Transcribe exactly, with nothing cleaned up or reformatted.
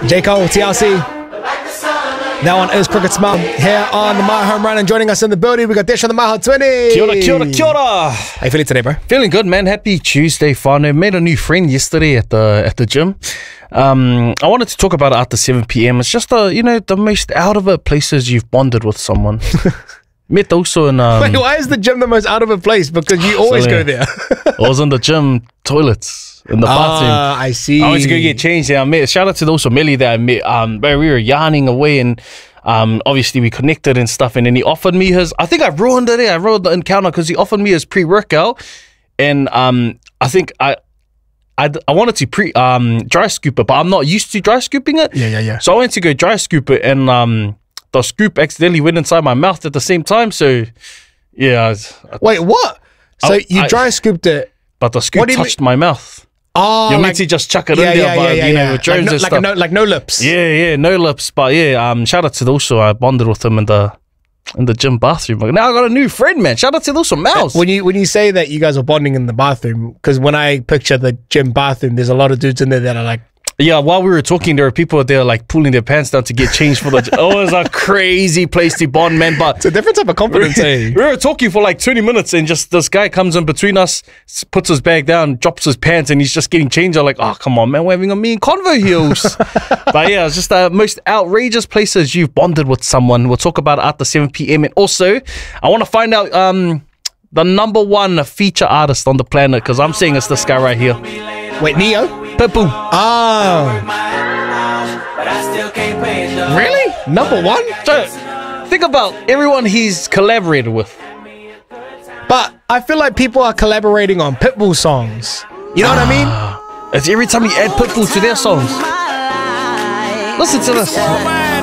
J. Cole, T L C. That one is Crooked Smile here on the My Home Run, and joining us in the building, we got Dish on the My Hot twenty. Kia ora, kia ora, kia ora. How you feeling today, bro? Feeling good, man. Happy Tuesday, whānau. Made a new friend yesterday at the at the gym. Um, I wanted to talk about it after seven p m. It's just the, you know, the most out of it places you've bonded with someone. Met also in... Um, Wait, why is the gym the most out of a place? Because you always so, go there. I was in the gym toilets, in the bathroom. Ah, I see. I went to go get changed. Yeah, I met, shout out to those Melly that I met. Um, where we were yarning away, and um, obviously we connected and stuff. And then he offered me his. I think I ruined it. I ruined the encounter because he offered me his pre-workout, and um, I think I, I, I wanted to pre um dry scoop it, but I'm not used to dry scooping it. Yeah, yeah, yeah. So I went to go dry scoop it, and um, the scoop accidentally went inside my mouth at the same time. So yeah. I was, I, Wait, what? So I, you I, dry scooped it, but the scoop touched my mouth. Oh, you're like, meant to just chuck it yeah, in there, yeah, but yeah, you know, yeah. with drones like no, and like stuff. no, like no lips. Yeah, yeah, no lips, but yeah. Um, shout out to those. I bonded with him in the in the gym bathroom. Like, now I got a new friend, man. Shout out to those mouse. When you when you say that you guys are bonding in the bathroom, because when I picture the gym bathroom, there's a lot of dudes in there that are like. Yeah, while we were talking, there were people there like pulling their pants down to get changed for the. Oh, it was a crazy place to bond, man. But it's a different type of confidence. eh? We were talking for like twenty minutes, and just this guy comes in between us, puts his bag down, drops his pants, and he's just getting changed. I'm like, oh, come on, man, we're having a mean convo heels. But yeah, it's just the most outrageous places you've bonded with someone. We'll talk about it after seven p m. And also, I want to find out um the number one feature artist on the planet, because I'm saying it's this guy right here. Wait, Neo? Pitbull. Oh. Really? Number one? So, think about everyone he's collaborated with. But I feel like people are collaborating on Pitbull songs. You know what I mean? It's every time you add Pitbull to their songs. Listen to this.